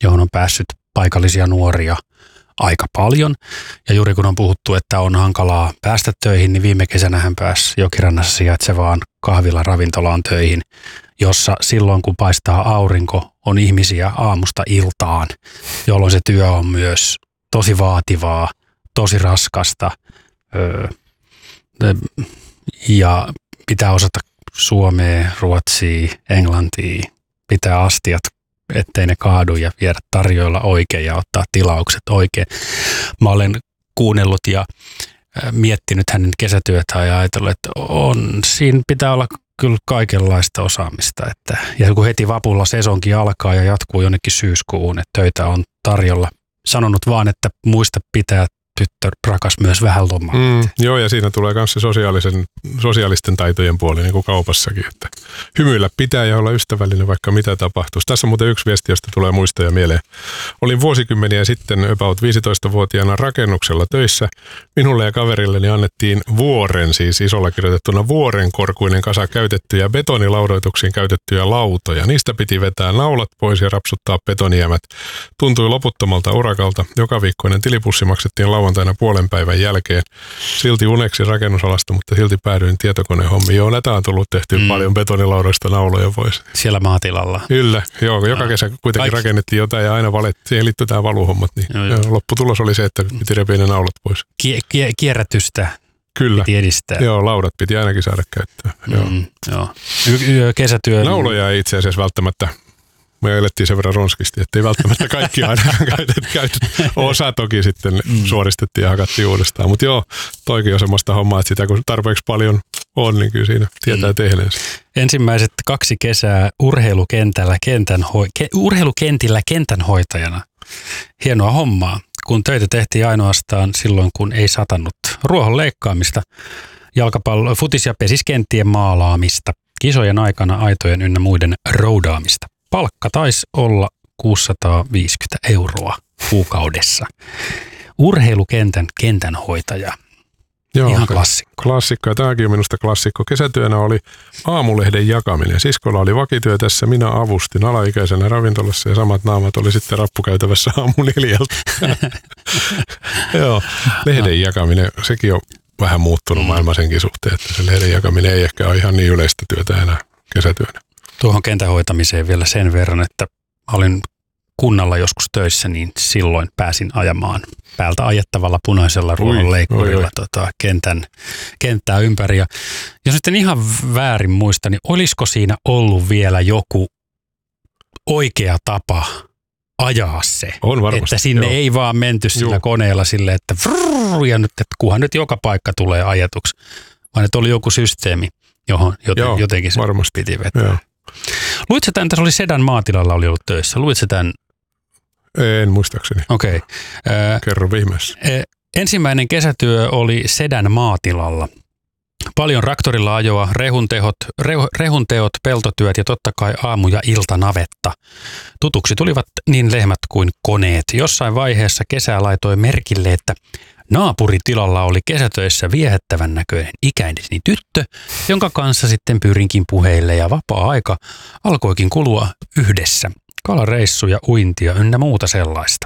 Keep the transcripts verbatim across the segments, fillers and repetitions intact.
johon on päässyt paikallisia nuoria aika paljon. Ja juuri kun on puhuttu, että on hankalaa päästä töihin, niin viime kesänä hän pääsi Jokirannassa sijaitsevaan kahvila ravintolaan töihin, jossa silloin kun paistaa aurinko, on ihmisiä aamusta iltaan, jolloin se työ on myös tosi vaativaa, tosi raskasta öö, ja pitää osata suomea, ruotsia, englantia, pitää astiat, ettei ne kaadu ja viedä tarjoilla oikein ja ottaa tilaukset oikein. Mä olen kuunnellut ja miettinyt hänen kesätyötään ja ajatellut, että on, siinä pitää olla kyllä kaikenlaista osaamista. Että, ja kun heti vapulla sesonkin alkaa ja jatkuu jonnekin syyskuuhun, että töitä on tarjolla. Sanonut vaan, että muista pitää tyttö rakas myös vähän lomaa. Mm, joo, ja siinä tulee myös se sosiaalisen, sosiaalisten taitojen puoli, niin kuin kaupassakin, että hymyillä pitää ja olla ystävällinen, vaikka mitä tapahtuisi. Tässä on muuten yksi viesti, josta tulee muistoja mieleen. Olin vuosikymmeniä sitten about viisitoistavuotiaana rakennuksella töissä. Minulle ja kaverilleni annettiin vuoren, siis isolla kirjoitettuna vuorenkorkuinen kasa käytettyjä betonilaudoituksiin käytettyjä lautoja. Niistä piti vetää naulat pois ja rapsuttaa betonijämät. Tuntui loputtomalta urakalta. Joka viikkoinen tilipussi maksettiin lauantaina puolen päivän jälkeen. Silti uneksi rakennusalasta, mutta silti päädyin tietokonehommiin. Joo, näitä on tullut tehtyä mm. paljon betonilaudoista nauloja pois. Siellä maatilalla. Kyllä, joo. Joka kesä kuitenkin Kaikki. rakennettiin jotain ja aina valettiin. Siihen liittyy tämä valuhommat. Niin joo, joo. Lopputulos oli se, että piti repiä ne naulat pois. Kie- kie- kierrätystä Kyllä. piti edistää. Joo, laudat piti ainakin saada käyttöön. Joo. Mm, joo. Y- y- kesätyö. Nauloja ei itse asiassa välttämättä. Me elettiin sen verran ronskisti, että ei välttämättä kaikki aina käytetty. Käytet. Osa toki sitten mm. suoristettiin ja hakattiin uudestaan. Mutta joo, toikin on semmoista hommaa, että sitä kun tarpeeksi paljon on, niin kyllä siinä tietää mm. tehneensä. Ensimmäiset kaksi kesää urheilukentällä kentän hoi- ke- urheilukentillä kentänhoitajana. Hienoa hommaa, kun töitä tehtiin ainoastaan silloin, kun ei satannut. Ruohon leikkaamista, jalkapallo, futis- ja pesiskenttien maalaamista, kisojen aikana aitojen ynnä muiden roudaamista. Palkka taisi olla kuusisataaviisikymmentä euroa kuukaudessa. Urheilukentän kentänhoitaja. Joo, ihan klassikko. Klassikko, ja tämäkin on minusta klassikko. Kesätyönä oli aamulehden jakaminen. Siskolla oli vakityö tässä, minä avustin alaikäisenä ravintolassa ja samat naamat oli sitten rappukäytävässä aamu neljältä. Joo, lehden jakaminen, sekin on vähän muuttunut maailma senkin suhteen, että se lehden jakaminen ei ehkä ole ihan niin yleistä työtä enää kesätyönä. Tuohon kentän hoitamiseen vielä sen verran, että olin kunnalla joskus töissä, niin silloin pääsin ajamaan päältä ajettavalla punaisella ruohonleikkurilla tota, kentän, kenttää ympäri. Ja jos nyt en ihan väärin muista, niin olisiko siinä ollut vielä joku oikea tapa ajaa se? On varmasti. Että sinne joo. ei vaan menty sillä joo. koneella silleen, että vrrr, ja nyt, että kunhan nyt joka paikka tulee ajetuksi, vaan että oli joku systeemi, johon joten, joo, jotenkin se varmasti piti vetää. Joo. Luitko tämän, tässä oli Sedän maatilalla oli ollut töissä, luitko tämän? En muistaakseni. Okei. Okay. Kerro viimeisessä. Ensimmäinen kesätyö oli Sedän maatilalla. Paljon traktorilla ajoa, rehuntehot, rehu, rehunteot, peltotyöt ja totta kai aamu- ja iltanavetta. Tutuksi tulivat niin lehmät kuin koneet. Jossain vaiheessa kesää laitoi merkille, että naapuritilalla oli kesätöissä viehättävän näköinen ikäiseni tyttö, jonka kanssa sitten pyrinkin puheille ja vapaa-aika alkoikin kulua yhdessä. Kalareissuja, uintia ynnä muuta sellaista.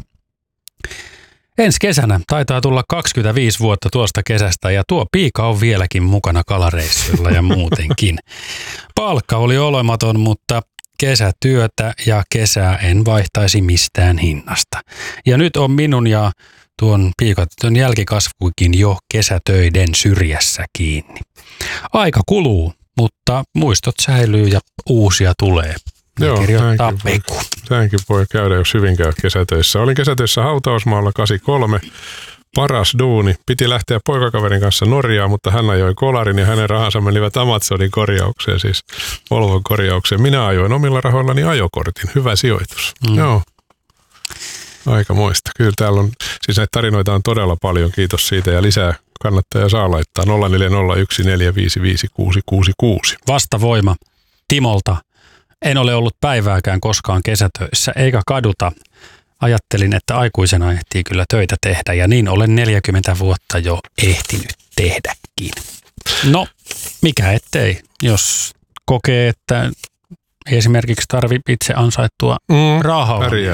Ensi kesänä taitaa tulla kaksikymmentäviisi vuotta tuosta kesästä ja tuo piika on vieläkin mukana kalareissuilla ja muutenkin. Palkka oli olematon, mutta kesätyötä ja kesää en vaihtaisi mistään hinnasta. Ja nyt on minun ja tuon piikatytön jälkikasvukin jo kesätöiden syrjässä kiinni. Aika kuluu, mutta muistot säilyy ja uusia tulee. Joo, kirjoittaa näinkin voi, näinkin voi käydä, jos hyvin käy kesätöissä. Olin kesätöissä hautausmaalla kahdeksankymmentäkolme. Paras duuni. Piti lähteä poikakaverin kanssa Norjaan, mutta hän ajoi kolarin ja hänen rahansa menivät Amazonin korjaukseen, siis Volvon korjaukseen. Minä ajoin omilla rahoillani ajokortin. Hyvä sijoitus. Mm. Joo. Aika moista. Kyllä täällä on, siis näitä tarinoita on todella paljon. Kiitos siitä ja lisää kannattaa saa laittaa nolla neljä nolla yksi neljä viisi viisi kuusi kuusi kuusi. Vastavoima Timolta. En ole ollut päivääkään koskaan kesätöissä, eikä kaduta. Ajattelin, että aikuisena ehtii kyllä töitä tehdä, ja niin olen neljäkymmentä vuotta jo ehtinyt tehdäkin. No, mikä ettei, jos kokee, että ei esimerkiksi tarvitse itse ansaittua mm, rahaa, niin